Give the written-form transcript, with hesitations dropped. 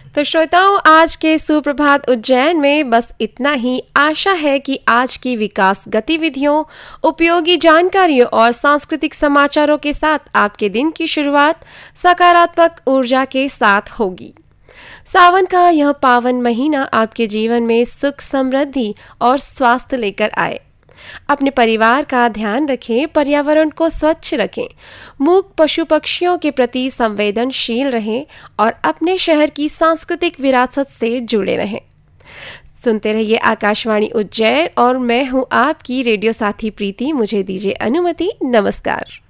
तो श्रोताओं, आज के सुप्रभात उज्जैन में बस इतना ही। आशा है कि आज की विकास गतिविधियों, उपयोगी जानकारियों और सांस्कृतिक समाचारों के साथ आपके दिन की शुरुआत सकारात्मक ऊर्जा के साथ होगी। सावन का यह पावन महीना आपके जीवन में सुख, समृद्धि और स्वास्थ्य लेकर आए। अपने परिवार का ध्यान रखें, पर्यावरण को स्वच्छ रखें, मूक पशु पक्षियों के प्रति संवेदनशील रहें और अपने शहर की सांस्कृतिक विरासत से जुड़े रहें। सुनते रहिए आकाशवाणी उज्जैन और मैं हूं आपकी रेडियो साथी प्रीति। मुझे दीजिए अनुमति। नमस्कार।